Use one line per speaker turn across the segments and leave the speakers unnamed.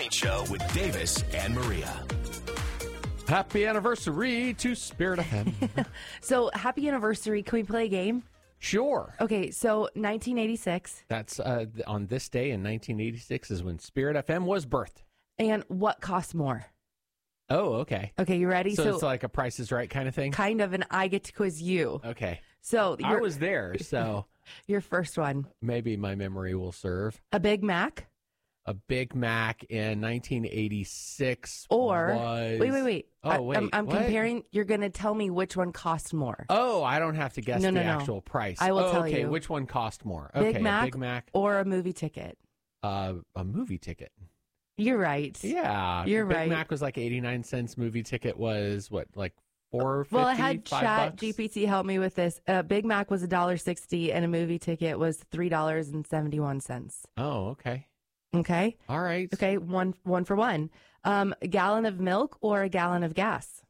Morning Show with Davis and Maria.
Happy anniversary to Spirit FM.
So, happy anniversary. Can we play a game?
Sure.
Okay, so 1986.
That's on this day in 1986 is when Spirit FM was birthed.
And what costs more?
Oh, okay.
Okay, you ready?
So it's like a Price is Right kind of thing?
Kind of, and I get to quiz you.
Okay.
So
I was there, so
your first one.
maybe my memory will serve.
A Big Mac?
A Big Mac in 1986
Or,
was...
wait.
Oh, wait.
I'm
what?
comparing. You're going to tell me which one cost more.
Oh, I don't have to guess
No.
actual price.
I will tell
okay,
you.
which one cost more? Okay,
Big Mac,
a Big Mac
or a movie ticket?
a movie ticket.
You're right.
Yeah.
You're
Big
right.
Mac was like 89 cents. Movie ticket was, what, like $4.50?
Well, I had
$5?
Chat GPT help me with this. Big Mac was $1.60 and a movie ticket was $3.71.
Oh, okay.
Okay.
All right.
Okay. One for one. A gallon of milk or a gallon of gas?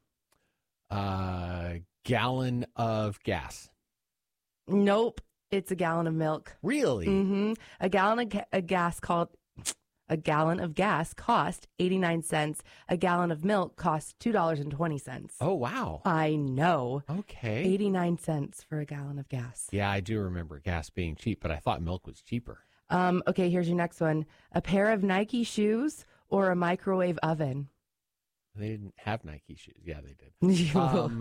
Gallon of gas.
Nope. It's a gallon of milk.
Really?
Mm-hmm. A gallon of gas cost 89 cents. A gallon of milk cost $2.20.
Oh, wow.
I know.
Okay.
89 cents for a gallon of gas.
Yeah, I do remember gas being cheap, but I thought milk was cheaper.
Okay, here's your next one. A pair of Nike shoes or a microwave oven?
They didn't have Nike shoes. Yeah, they did.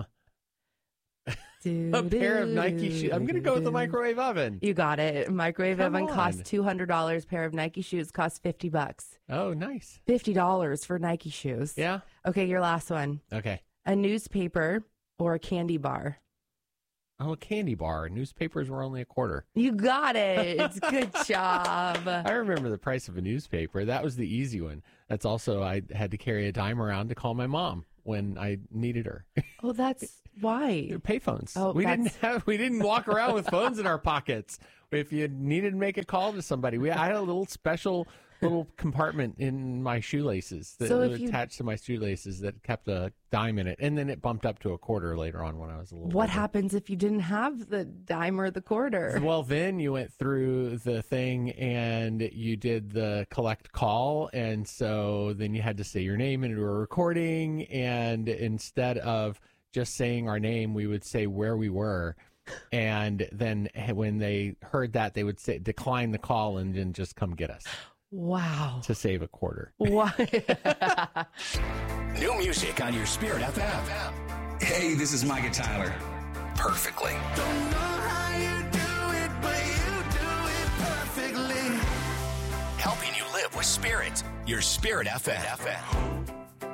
A pair of Nike shoes. I'm going to go with the microwave oven.
You got it. Microwave
Come
oven costs
on.
$200. Pair of Nike shoes costs $50.
Oh, nice.
$50 for Nike shoes.
Yeah.
Okay, your last one.
Okay.
A newspaper or a candy bar?
Oh, a candy bar. Newspapers were only $0.25.
You got it. Good job.
I remember the price of a newspaper. That was the easy one. That's also, I had to carry a dime around to call my mom when I needed her.
Oh, that's why.
Payphones.
Oh,
we didn't walk around with phones in our pockets. If you needed to make a call to somebody, I had a little special little compartment in my shoelaces that was attached to my shoelaces that kept a dime in it, and then it bumped up to $0.25 later on when I was a little.
What
older.
happens if you didn't have the dime or the quarter?
Well, then you went through the thing and you did the collect call, and so then you had to say your name into a recording, and instead of just saying our name, we would say where we were. And then when they heard that, they would say decline the call and then just come get us.
Wow.
To save $0.25.
Wow.
New music on your Spirit FM.
Hey, this is Micah Tyler.
Perfectly.
Don't know how you do it, but you do it perfectly.
Helping you live with Spirit. Your Spirit FM.